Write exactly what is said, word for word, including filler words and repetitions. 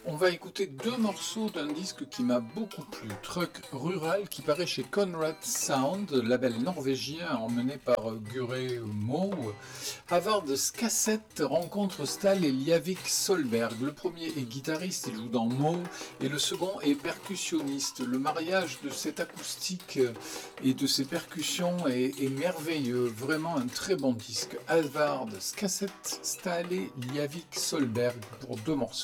On va écouter deux morceaux d'un disque qui m'a beaucoup plu, Truck Rural, qui paraît chez Conrad Sound, label norvégien emmené par Gure Mo. Havard Cassette rencontre Stahl et Liavik Solberg. Le premier est guitariste, il joue dans Mo, et le second est percussionniste. Le mariage de cette acoustique et de ces percussions est, est merveilleux, vraiment un très bon disque. Havard Cassette, Stahl et Liavik Solberg pour deux morceaux.